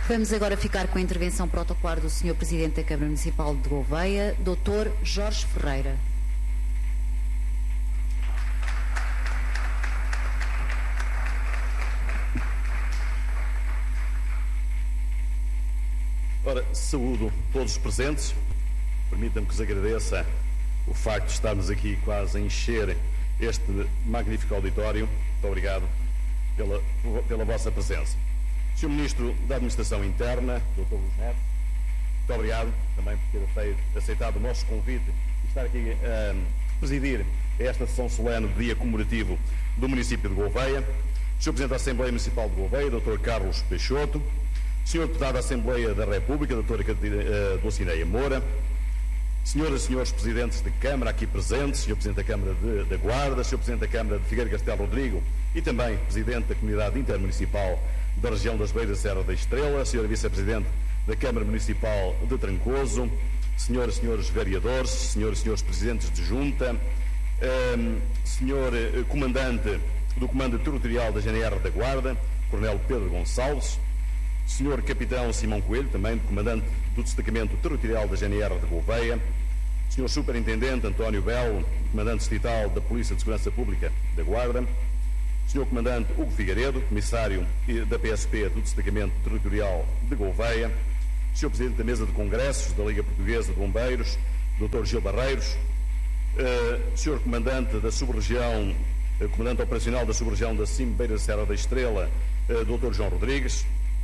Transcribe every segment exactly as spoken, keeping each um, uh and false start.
Vamos agora ficar com a intervenção protocolar do senhor Presidente da Câmara Municipal de Gouveia, doutor Jorge Ferreira. Ora, saúdo todos os presentes. Permitam-me que vos agradeça o facto de estarmos aqui quase a encher este magnífico auditório. Muito obrigado pela, pela vossa presença. senhor Ministro da Administração Interna, doutor Luís Neto, muito obrigado também por ter aceitado o nosso convite e estar aqui a presidir esta sessão solene do Dia Comemorativo do município de Gouveia. senhor Presidente da Assembleia Municipal de Gouveia, doutor Carlos Peixoto, senhor Deputado da Assembleia da República, doutora Dulcineia Moura, senhoras e senhores Presidentes de Câmara aqui presentes, senhor Presidente da Câmara de, da Guarda, senhor Presidente da Câmara de Figueira Castelo Rodrigo e também Presidente da Comunidade Intermunicipal da região das Beiras da Serra da Estrela, senhora Vice-Presidente da Câmara Municipal de Trancoso, senhoras e senhores vereadores, senhoras e senhores Presidentes de Junta, um, senhor Comandante do Comando Territorial da G N R da Guarda, Coronel Pedro Gonçalves, senhor Capitão Simão Coelho, também Comandante do Destacamento Territorial da G N R de Gouveia, senhor Superintendente António Belo, Comandante Distrital da Polícia de Segurança Pública da Guarda, senhor Comandante Hugo Figueiredo, Comissário da P S P do Destacamento Territorial de Gouveia, senhor Presidente da Mesa de Congressos da Liga Portuguesa de Bombeiros, doutor Gil Barreiros, uh, senhor Comandante da Sub-Região, uh, Comandante Operacional da Sub-Região da Cimbeira da Serra da Estrela, uh, doutor João Rodrigues,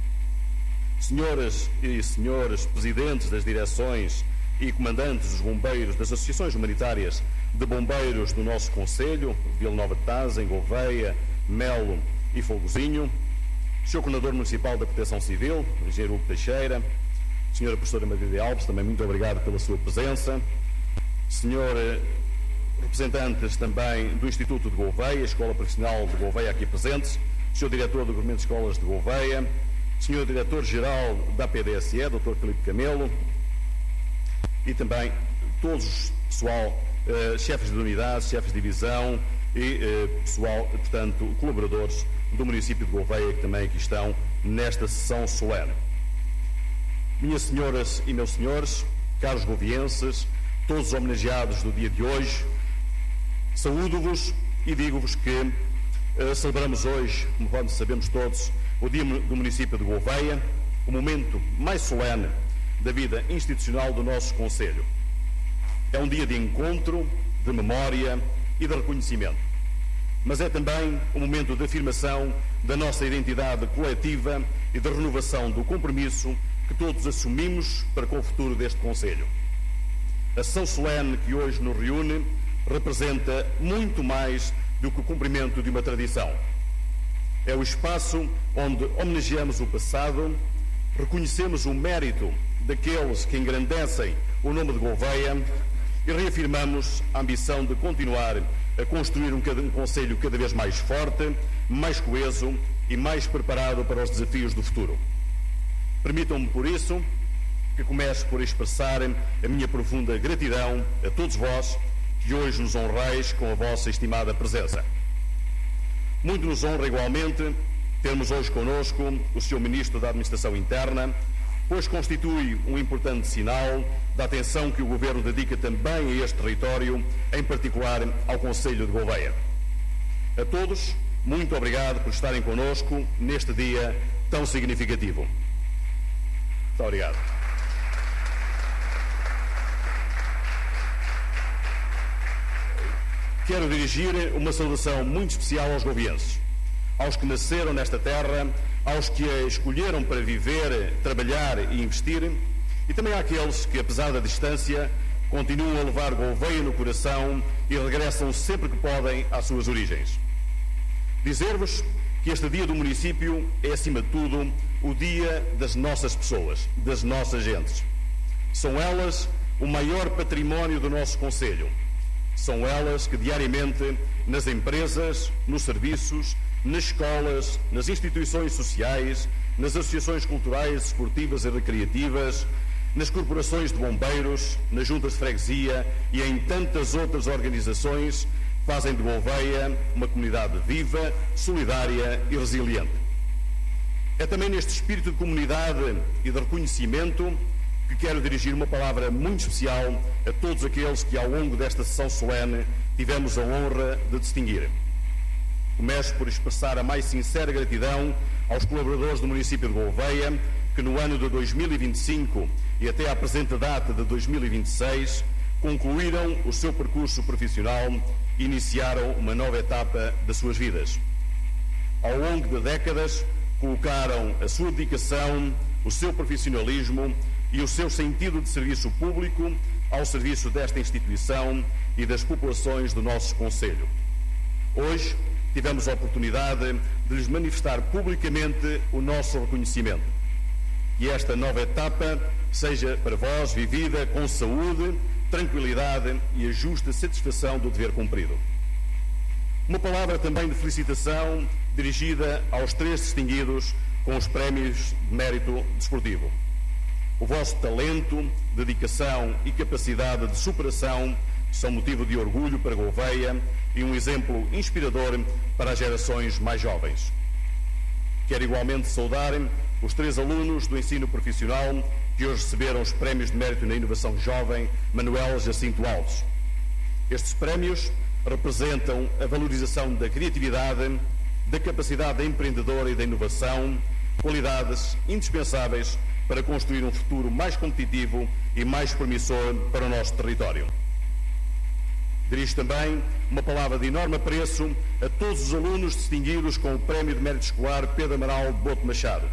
senhoras e senhores Presidentes das Direções e Comandantes dos Bombeiros das Associações Humanitárias de Bombeiros do nosso Conselho, Vila Nova de Tazem, Gouveia, Melo e Folgozinho, senhor Coordenador Municipal da Proteção Civil, engenheiro Hugo Teixeira, senhora Professora Maria Alves, também muito obrigado pela sua presença, senhor representantes também do Instituto de Gouveia, Escola Profissional de Gouveia aqui presentes, senhor Diretor do Governo de Escolas de Gouveia, senhor Diretor-Geral da P D S E, doutor Filipe Camelo, e também todos o pessoal, eh, chefes de unidades, chefes de divisão e eh, pessoal, portanto, colaboradores do município de Gouveia que também aqui estão nesta sessão solene. Minhas senhoras e meus senhores, caros govienses, todos os homenageados do dia de hoje, saúdo-vos e digo-vos que eh, celebramos hoje, como sabemos todos, o Dia do Município de Gouveia, o momento mais solene da vida institucional do nosso Conselho. É um dia de encontro, de memória e de reconhecimento. Mas é também um momento de afirmação da nossa identidade coletiva e de renovação do compromisso que todos assumimos para com o futuro deste Conselho. A sessão solene que hoje nos reúne representa muito mais do que o cumprimento de uma tradição. É o espaço onde homenageamos o passado, reconhecemos o mérito daqueles que engrandecem o nome de Gouveia e reafirmamos a ambição de continuar a construir um, um Conselho cada vez mais forte, mais coeso e mais preparado para os desafios do futuro. Permitam-me, por isso, que comece por expressar a minha profunda gratidão a todos vós que hoje nos honrais com a vossa estimada presença. Muito nos honra igualmente termos hoje connosco o senhor Ministro da Administração Interna, pois constitui um importante sinal da atenção que o Governo dedica também a este território, em particular ao Concelho de Gouveia. A todos, muito obrigado por estarem connosco neste dia tão significativo. Muito obrigado. Quero dirigir uma saudação muito especial aos gouvienses, aos que nasceram nesta terra, aos que a escolheram para viver, trabalhar e investir, e também àqueles que, apesar da distância, continuam a levar Gouveia no coração e regressam sempre que podem às suas origens. Dizer-vos que este dia do município é, acima de tudo, o dia das nossas pessoas, das nossas gentes. São elas o maior património do nosso Concelho. São elas que diariamente, nas empresas, nos serviços, nas escolas, nas instituições sociais, nas associações culturais, esportivas e recreativas, nas corporações de bombeiros, nas juntas de freguesia e em tantas outras organizações, fazem de Gouveia uma comunidade viva, solidária e resiliente. É também neste espírito de comunidade e de reconhecimento que quero dirigir uma palavra muito especial a todos aqueles que ao longo desta sessão solene tivemos a honra de distinguir. Começo por expressar a mais sincera gratidão aos colaboradores do município de Gouveia, que no ano de dois mil e vinte e cinco e até à presente data de dois mil e vinte e seis concluíram o seu percurso profissional e iniciaram uma nova etapa das suas vidas. Ao longo de décadas, colocaram a sua dedicação, o seu profissionalismo e o seu sentido de serviço público ao serviço desta instituição e das populações do nosso concelho. Hoje, tivemos a oportunidade de lhes manifestar publicamente o nosso reconhecimento. Que esta nova etapa seja para vós vivida com saúde, tranquilidade e a justa satisfação do dever cumprido. Uma palavra também de felicitação dirigida aos três distinguidos com os prémios de mérito desportivo. O vosso talento, dedicação e capacidade de superação são motivo de orgulho para Gouveia e um exemplo inspirador para as gerações mais jovens. Quero igualmente saudar os três alunos do ensino profissional que hoje receberam os prémios de mérito na inovação jovem Manuel Jacinto Alves. Estes prémios representam a valorização da criatividade, da capacidade empreendedora e da inovação, qualidades indispensáveis para construir um futuro mais competitivo e mais promissor para o nosso território. Dirijo também uma palavra de enorme apreço a todos os alunos distinguidos com o Prémio de Mérito Escolar Pedro Amaral Boto Machado.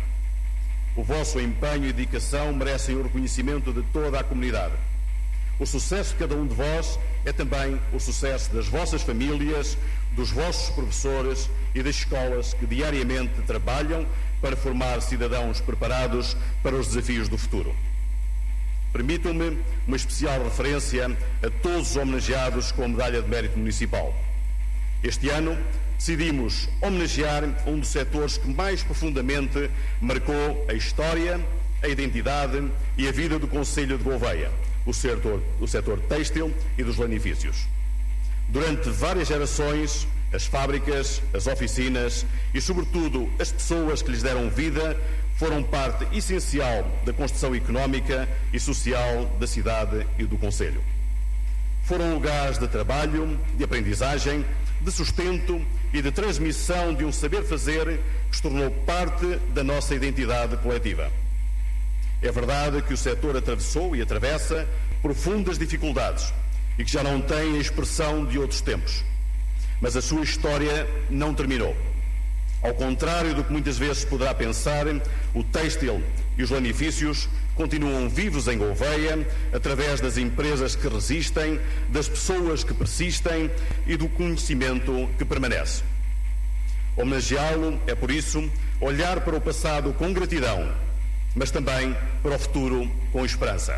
O vosso empenho e dedicação merecem o reconhecimento de toda a comunidade. O sucesso de cada um de vós é também o sucesso das vossas famílias, dos vossos professores e das escolas que diariamente trabalham para formar cidadãos preparados para os desafios do futuro. Permitam-me uma especial referência a todos os homenageados com a Medalha de Mérito Municipal. Este ano decidimos homenagear um dos setores que mais profundamente marcou a história, a identidade e a vida do Concelho de Gouveia, o setor, o setor têxtil e dos lanifícios. Durante várias gerações, as fábricas, as oficinas e, sobretudo, as pessoas que lhes deram vida foram parte essencial da construção económica e social da cidade e do concelho. Foram lugares de trabalho, de aprendizagem, de sustento e de transmissão de um saber-fazer que se tornou parte da nossa identidade coletiva. É verdade que o setor atravessou e atravessa profundas dificuldades e que já não tem a expressão de outros tempos. Mas a sua história não terminou. Ao contrário do que muitas vezes poderá pensar, o têxtil e os lanifícios continuam vivos em Gouveia através das empresas que resistem, das pessoas que persistem e do conhecimento que permanece. Homenageá-lo é, por isso, olhar para o passado com gratidão, mas também para o futuro com esperança.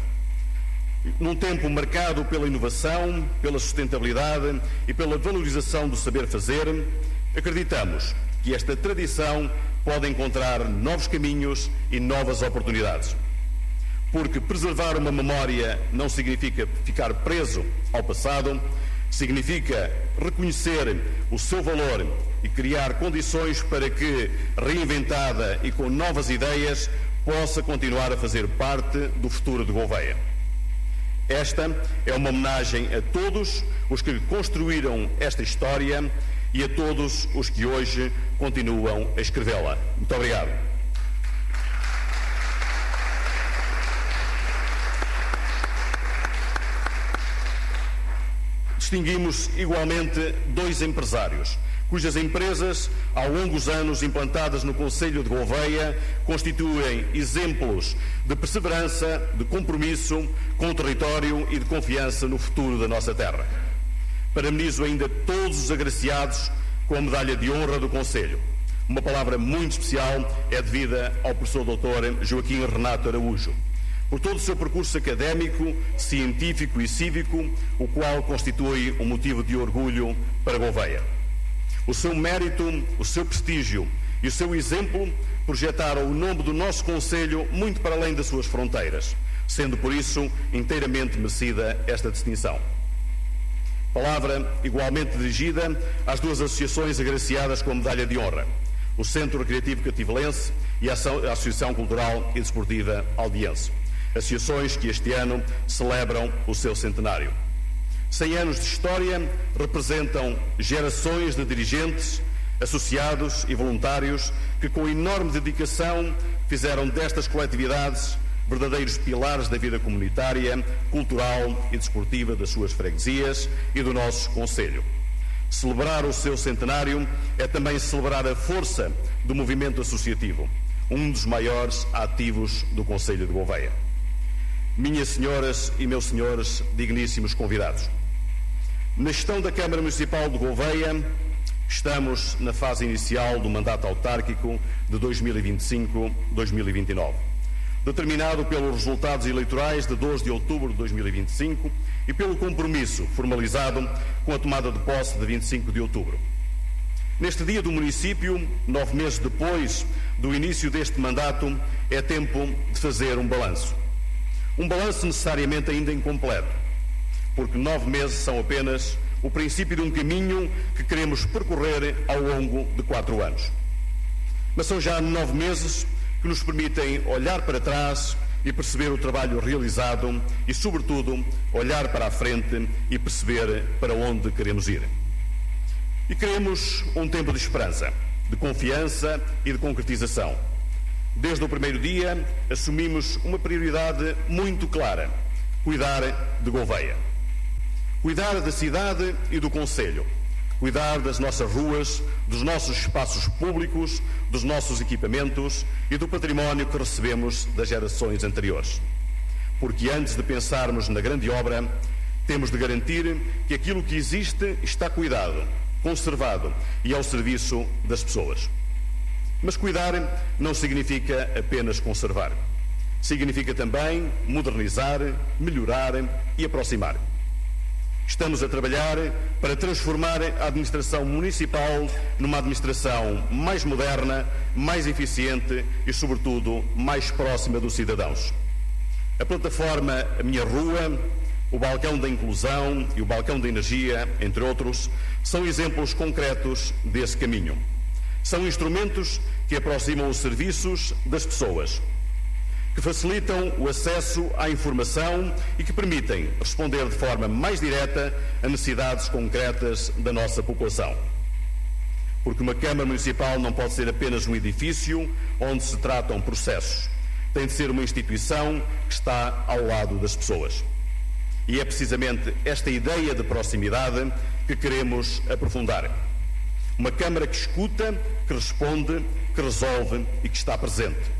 Num tempo marcado pela inovação, pela sustentabilidade e pela valorização do saber fazer, acreditamos que esta tradição pode encontrar novos caminhos e novas oportunidades. Porque preservar uma memória não significa ficar preso ao passado, significa reconhecer o seu valor e criar condições para que, reinventada e com novas ideias, possa continuar a fazer parte do futuro de Gouveia. Esta é uma homenagem a todos os que construíram esta história e a todos os que hoje continuam a escrevê-la. Muito obrigado. Distinguimos igualmente dois empresários, cujas empresas, ao longo dos anos implantadas no Concelho de Gouveia, constituem exemplos de perseverança, de compromisso com o território e de confiança no futuro da nossa terra. Parabenizo ainda todos os agraciados com a medalha de honra do Concelho. Uma palavra muito especial é devida ao professor doutor Joaquim Renato Araújo, por todo o seu percurso académico, científico e cívico, o qual constitui um motivo de orgulho para Gouveia. O seu mérito, o seu prestígio e o seu exemplo projetaram o nome do nosso Concelho muito para além das suas fronteiras, sendo por isso inteiramente merecida esta distinção. Palavra igualmente dirigida às duas associações agraciadas com a medalha de honra. o Centro Recreativo Cativelense e a Associação Cultural e Desportiva Aldiense. Associações que este ano celebram o seu centenário. Cem anos de história representam gerações de dirigentes, associados e voluntários que, com enorme dedicação, fizeram destas coletividades verdadeiros pilares da vida comunitária, cultural e desportiva das suas freguesias e do nosso concelho. Celebrar o seu centenário é também celebrar a força do movimento associativo, um dos maiores ativos do concelho de Gouveia. Minhas senhoras e meus senhores digníssimos convidados, na gestão da Câmara Municipal de Gouveia, estamos na fase inicial do mandato autárquico de dois mil e vinte e cinco a dois mil e vinte e nove, determinado pelos resultados eleitorais de doze de outubro de dois mil e vinte e cinco e pelo compromisso formalizado com a tomada de posse de vinte e cinco de outubro. Neste dia do município, nove meses depois do início deste mandato, é tempo de fazer um balanço. Um balanço necessariamente ainda incompleto, porque nove meses são apenas o princípio de um caminho que queremos percorrer ao longo de quatro anos. Mas são já nove meses que nos permitem olhar para trás e perceber o trabalho realizado e, sobretudo, olhar para a frente e perceber para onde queremos ir. E queremos um tempo de esperança, de confiança e de concretização. Desde o primeiro dia, assumimos uma prioridade muito clara: cuidar de Gouveia. Cuidar da cidade e do concelho. Cuidar das nossas ruas, dos nossos espaços públicos, dos nossos equipamentos e do património que recebemos das gerações anteriores. Porque antes de pensarmos na grande obra, temos de garantir que aquilo que existe está cuidado, conservado e ao serviço das pessoas. Mas cuidar não significa apenas conservar. Significa também modernizar, melhorar e aproximar. Estamos a trabalhar para transformar a administração municipal numa administração mais moderna, mais eficiente e, sobretudo, mais próxima dos cidadãos. A plataforma A Minha Rua, o balcão da inclusão e o balcão da energia, entre outros, são exemplos concretos desse caminho. São instrumentos que aproximam os serviços das pessoas, que facilitam o acesso à informação e que permitem responder de forma mais direta a necessidades concretas da nossa população. Porque uma Câmara Municipal não pode ser apenas um edifício onde se tratam processos. Tem de ser uma instituição que está ao lado das pessoas. E é precisamente esta ideia de proximidade que queremos aprofundar. Uma Câmara que escuta, que responde, que resolve e que está presente.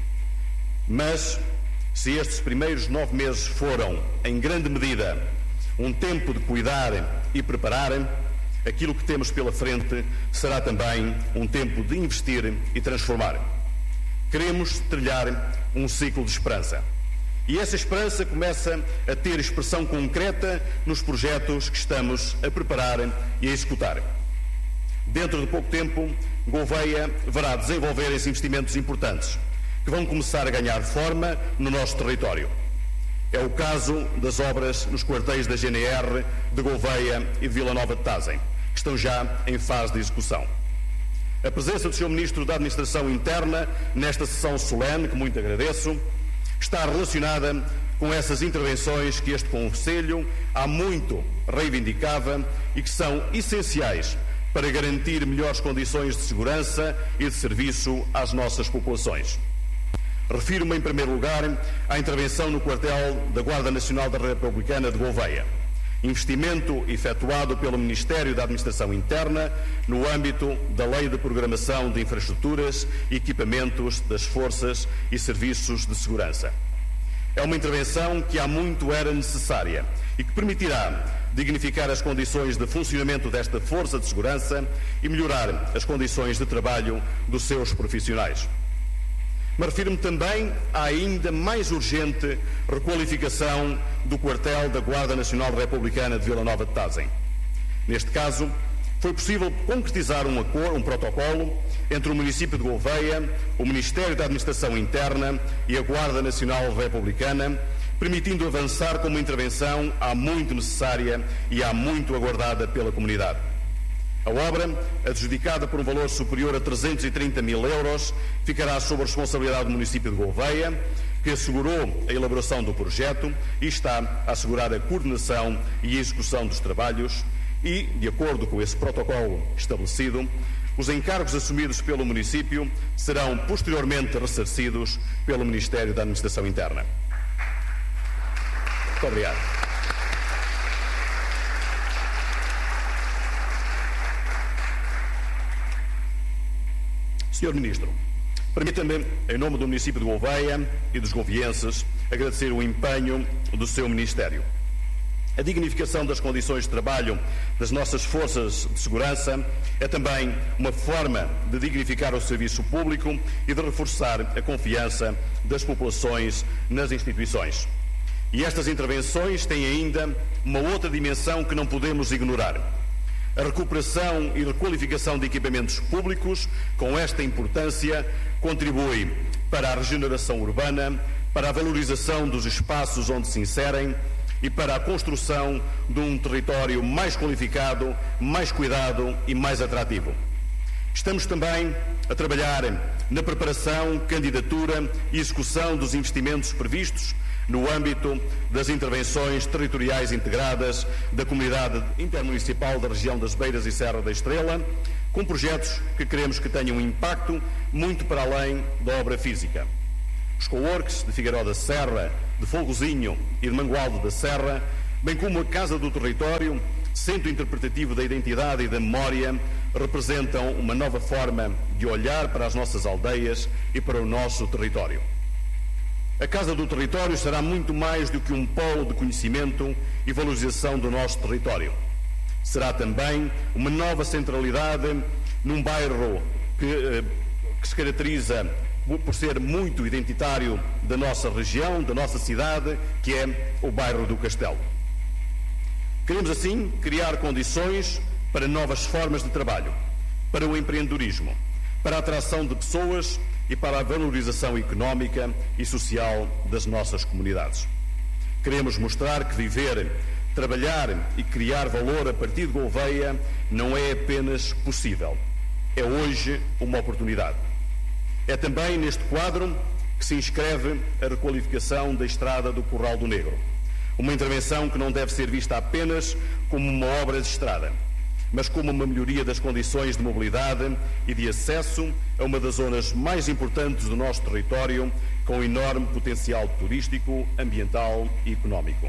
Mas, se estes primeiros nove meses foram, em grande medida, um tempo de cuidar e preparar, aquilo que temos pela frente será também um tempo de investir e transformar. Queremos trilhar um ciclo de esperança. E essa esperança começa a ter expressão concreta nos projetos que estamos a preparar e a executar. Dentro de pouco tempo, Gouveia verá desenvolver-se investimentos importantes, que vão começar a ganhar forma no nosso território. É o caso das obras nos quartéis da G N R de Gouveia e de Vila Nova de Tazem, que estão já em fase de execução. A presença do senhor Ministro da Administração Interna nesta sessão solene, que muito agradeço, está relacionada com essas intervenções que este Conselho há muito reivindicava e que são essenciais para garantir melhores condições de segurança e de serviço às nossas populações. Refiro-me, em primeiro lugar, à intervenção no quartel da Guarda Nacional da Republicana de Gouveia, investimento efetuado pelo Ministério da Administração Interna no âmbito da Lei de Programação de Infraestruturas e Equipamentos das Forças e Serviços de Segurança. É uma intervenção que há muito era necessária e que permitirá dignificar as condições de funcionamento desta força de segurança e melhorar as condições de trabalho dos seus profissionais. Mas refiro-me também à ainda mais urgente requalificação do quartel da Guarda Nacional Republicana de Vila Nova de Tazem. Neste caso, foi possível concretizar um acordo, um protocolo entre o município de Gouveia, o Ministério da Administração Interna e a Guarda Nacional Republicana, permitindo avançar com uma intervenção há muito necessária e há muito aguardada pela comunidade. A obra, adjudicada por um valor superior a trezentos e trinta mil euros, ficará sob a responsabilidade do município de Gouveia, que assegurou a elaboração do projeto e está a assegurar a coordenação e a execução dos trabalhos e, de acordo com esse protocolo estabelecido, os encargos assumidos pelo município serão posteriormente ressarcidos pelo Ministério da Administração Interna. Muito obrigado. senhor Ministro, permita-me, em nome do município de Gouveia e dos gouvienses, agradecer o empenho do seu Ministério. A dignificação das condições de trabalho das nossas forças de segurança é também uma forma de dignificar o serviço público e de reforçar a confiança das populações nas instituições. E estas intervenções têm ainda uma outra dimensão que não podemos ignorar. A recuperação e requalificação de equipamentos públicos, com esta importância, contribui para a regeneração urbana, para a valorização dos espaços onde se inserem e para a construção de um território mais qualificado, mais cuidado e mais atrativo. Estamos também a trabalhar na preparação, candidatura e execução dos investimentos previstos no âmbito das intervenções territoriais integradas da Comunidade Intermunicipal da Região das Beiras e Serra da Estrela, com projetos que queremos que tenham um impacto muito para além da obra física. Os coworks de Figueiró da Serra, de Folgozinho e de Mangualde da Serra, bem como a Casa do Território, centro interpretativo da identidade e da memória, representam uma nova forma de olhar para as nossas aldeias e para o nosso território. A Casa do Território será muito mais do que um polo de conhecimento e valorização do nosso território. Será também uma nova centralidade num bairro que, que se caracteriza por ser muito identitário da nossa região, da nossa cidade, que é o bairro do Castelo. Queremos, assim, criar condições para novas formas de trabalho, para o empreendedorismo, para a atração de pessoas e para a valorização económica e social das nossas comunidades. Queremos mostrar que viver, trabalhar e criar valor a partir de Gouveia não é apenas possível, é hoje uma oportunidade. É também neste quadro que se inscreve a requalificação da estrada do Curral do Negro, uma intervenção que não deve ser vista apenas como uma obra de estrada, mas como uma melhoria das condições de mobilidade e de acesso a uma das zonas mais importantes do nosso território, com enorme potencial turístico, ambiental e económico.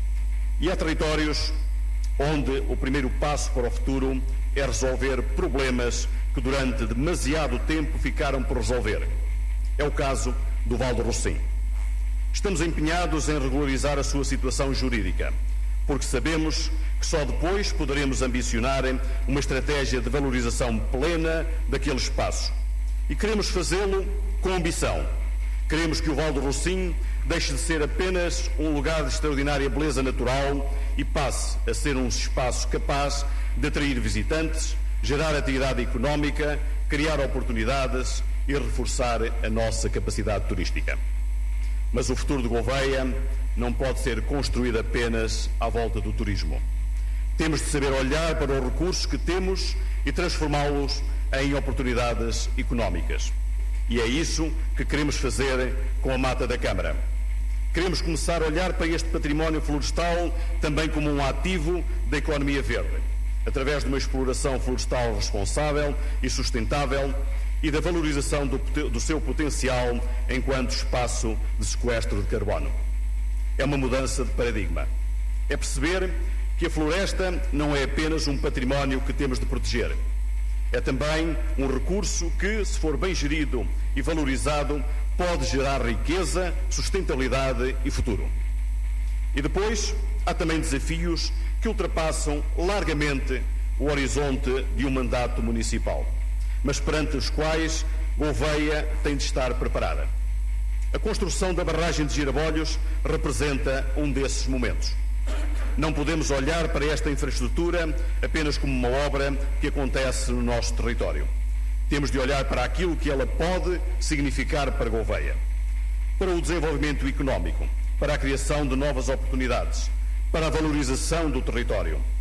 E há territórios onde o primeiro passo para o futuro é resolver problemas que durante demasiado tempo ficaram por resolver. É o caso do Val do Rocim. Estamos empenhados em regularizar a sua situação jurídica, porque sabemos que só depois poderemos ambicionar uma estratégia de valorização plena daquele espaço. E queremos fazê-lo com ambição. Queremos que o Val do Rocim deixe de ser apenas um lugar de extraordinária beleza natural e passe a ser um espaço capaz de atrair visitantes, gerar atividade económica, criar oportunidades e reforçar a nossa capacidade turística. Mas o futuro de Gouveia não pode ser construído apenas à volta do turismo. Temos de saber olhar para os recursos que temos e transformá-los em oportunidades económicas. E é isso que queremos fazer com a Mata da Câmara. Queremos começar a olhar para este património florestal também como um ativo da economia verde, através de uma exploração florestal responsável e sustentável e da valorização do, do seu potencial enquanto espaço de sequestro de carbono. É uma mudança de paradigma. É perceber que a floresta não é apenas um património que temos de proteger. É também um recurso que, se for bem gerido e valorizado, pode gerar riqueza, sustentabilidade e futuro. E depois, há também desafios que ultrapassam largamente o horizonte de um mandato municipal, mas perante os quais Gouveia tem de estar preparada. A construção da barragem de Girabolhos representa um desses momentos. Não podemos olhar para esta infraestrutura apenas como uma obra que acontece no nosso território. Temos de olhar para aquilo que ela pode significar para Gouveia, para o desenvolvimento económico, para a criação de novas oportunidades, para a valorização do território,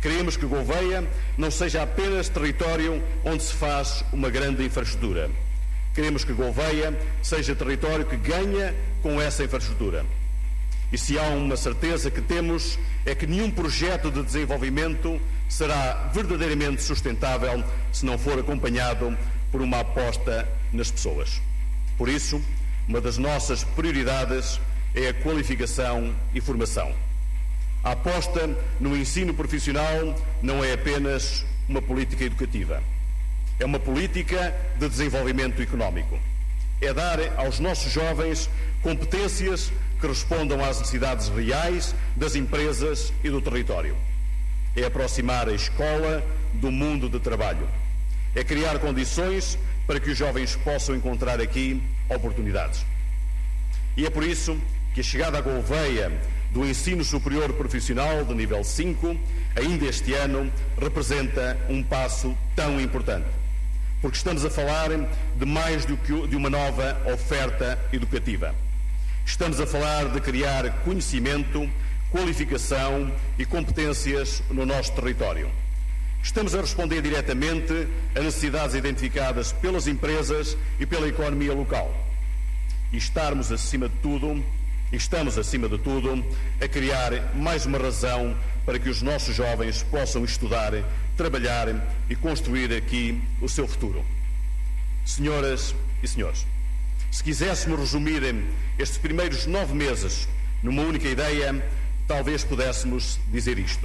Queremos que Gouveia não seja apenas território onde se faz uma grande infraestrutura. Queremos que Gouveia seja território que ganha com essa infraestrutura. E se há uma certeza que temos, é que nenhum projeto de desenvolvimento será verdadeiramente sustentável se não for acompanhado por uma aposta nas pessoas. Por isso, uma das nossas prioridades é a qualificação e formação. A aposta no ensino profissional não é apenas uma política educativa. É uma política de desenvolvimento económico. É dar aos nossos jovens competências que respondam às necessidades reais das empresas e do território. É aproximar a escola do mundo de trabalho. É criar condições para que os jovens possam encontrar aqui oportunidades. E é por isso que a chegada à Gouveia do ensino superior profissional de nível cinco, ainda este ano, representa um passo tão importante. Porque estamos a falar de mais do que de uma nova oferta educativa. Estamos a falar de criar conhecimento, qualificação e competências no nosso território. Estamos a responder diretamente a necessidades identificadas pelas empresas e pela economia local. E estarmos acima de tudo, e estamos acima de tudo, a criar mais uma razão para que os nossos jovens possam estudar, trabalhar e construir aqui o seu futuro. Senhoras e senhores, se quiséssemos resumir estes primeiros nove meses numa única ideia, talvez pudéssemos dizer isto.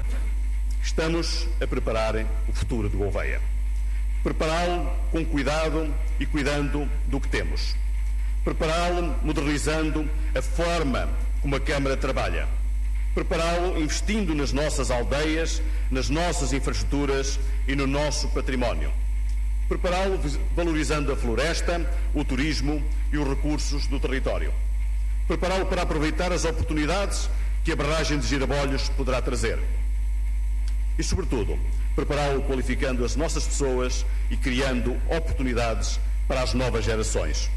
Estamos a preparar o futuro de Gouveia. Prepará-lo com cuidado e cuidando do que temos. Prepará-lo modernizando a forma como a Câmara trabalha. Prepará-lo investindo nas nossas aldeias, nas nossas infraestruturas e no nosso património. Prepará-lo valorizando a floresta, o turismo e os recursos do território. Prepará-lo para aproveitar as oportunidades que a barragem de Girabolhos poderá trazer. E, sobretudo, prepará-lo qualificando as nossas pessoas e criando oportunidades para as novas gerações.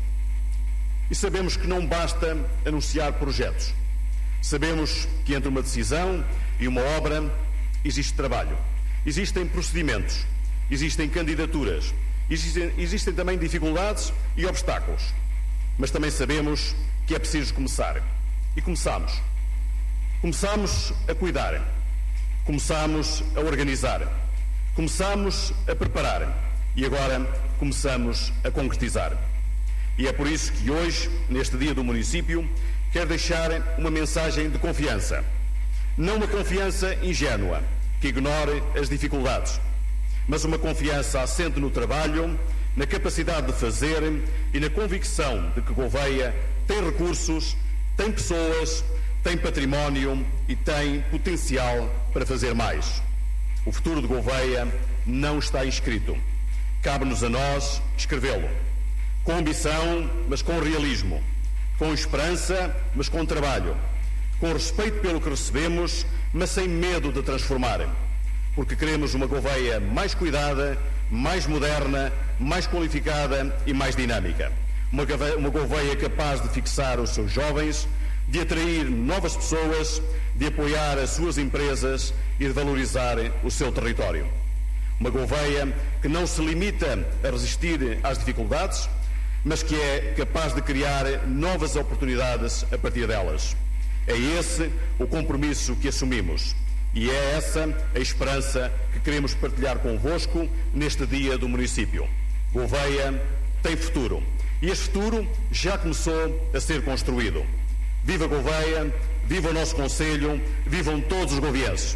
E sabemos que não basta anunciar projetos. Sabemos que entre uma decisão e uma obra existe trabalho. Existem procedimentos, existem candidaturas, existem, existem também dificuldades e obstáculos. Mas também sabemos que é preciso começar. E começamos. Começamos a cuidar. Começamos a organizar. Começamos a preparar. E agora começamos a concretizar. E é por isso que hoje, neste dia do município, quero deixar uma mensagem de confiança. Não uma confiança ingênua, que ignore as dificuldades, mas uma confiança assente no trabalho, na capacidade de fazer e na convicção de que Gouveia tem recursos, tem pessoas, tem património e tem potencial para fazer mais. O futuro de Gouveia não está inscrito. Cabe-nos a nós escrevê-lo. Com ambição, mas com realismo. Com esperança, mas com trabalho. Com respeito pelo que recebemos, mas sem medo de transformar. Porque queremos uma Gouveia mais cuidada, mais moderna, mais qualificada e mais dinâmica. Uma, uma Gouveia capaz de fixar os seus jovens, de atrair novas pessoas, de apoiar as suas empresas e de valorizar o seu território. Uma Gouveia que não se limita a resistir às dificuldades, mas que é capaz de criar novas oportunidades a partir delas. É esse o compromisso que assumimos e é essa a esperança que queremos partilhar convosco neste dia do município. Gouveia tem futuro e este futuro já começou a ser construído. Viva Gouveia, viva o nosso concelho, vivam todos os gouvienses.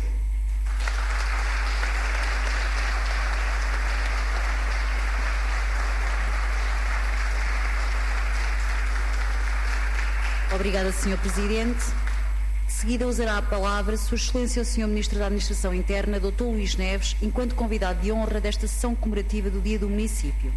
Obrigada, senhor Presidente. De seguida usará a palavra Sua Excelência o senhor Ministro da Administração Interna, doutor Luís Neves, enquanto convidado de honra desta sessão comemorativa do Dia do Município.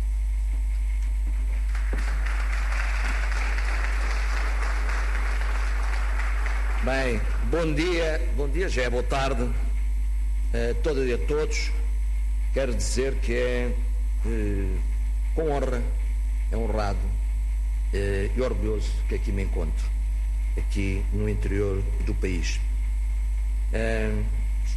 Bem, bom dia, bom dia, já é boa tarde a todas e a todos. Quero dizer que é eh, com honra, é honrado eh, e orgulhoso que aqui me encontro, aqui no interior do país. Eh,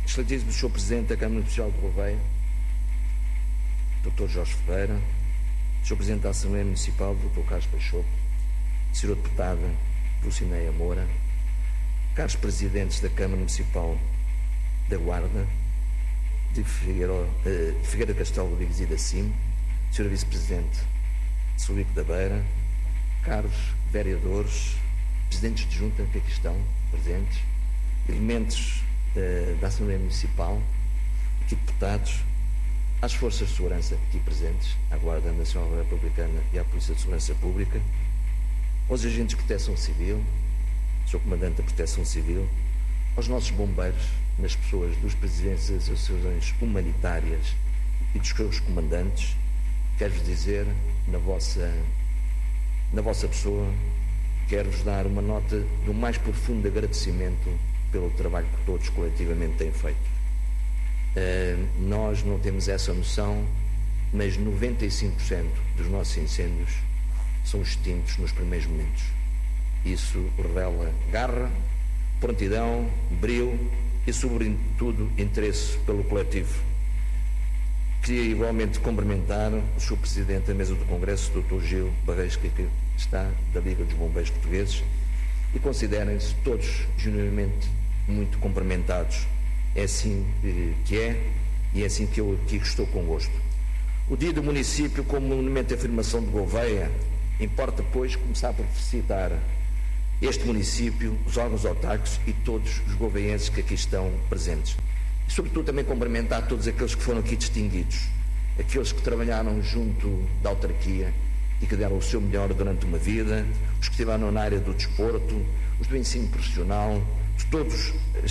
Excelentíssimo senhor Presidente da Câmara Municipal de Gouveia, doutor Jorge Ferreira, senhor Presidente da Assembleia Municipal, doutor Carlos Peixoto, senhora Deputada Dulcineia Moura, caros Presidentes da Câmara Municipal da Guarda, de Figueira, uh, Figueira de Castelo Rodrigues e da Cime, senhora Vice-Presidente de Solico da Beira, caros vereadores, Presidentes de Junta que aqui estão presentes, elementos uh, da Assembleia Municipal, aqui deputados, às Forças de Segurança aqui presentes, à Guarda Nacional Republicana e à Polícia de Segurança Pública, aos agentes de proteção civil, senhor Comandante da Proteção Civil, aos nossos bombeiros, nas pessoas dos presidentes das associações humanitárias e dos seus comandantes, quero-vos dizer, na vossa, na vossa pessoa, quero-vos dar uma nota do mais profundo agradecimento pelo trabalho que todos coletivamente têm feito. Uh, nós não temos essa noção, mas noventa e cinco por cento dos nossos incêndios são extintos nos primeiros momentos. Isso revela garra, prontidão, brio e, sobretudo, interesse pelo coletivo. Queria igualmente cumprimentar o senhor Presidente da Mesa do Congresso, doutor Gil Barreiros, que aqui está, da Liga dos Bombeiros Portugueses, e considerem-se todos genuinamente muito cumprimentados. É assim que é, e é assim que eu aqui estou com gosto. O Dia do Município, como monumento de afirmação de Gouveia, importa, pois, começar por felicitar este município, os órgãos autárquicos e todos os gouveienses que aqui estão presentes. E, sobretudo, também cumprimentar todos aqueles que foram aqui distinguidos, aqueles que trabalharam junto da autarquia e que deram o seu melhor durante uma vida, os que estiveram na área do desporto, os do ensino profissional, de todos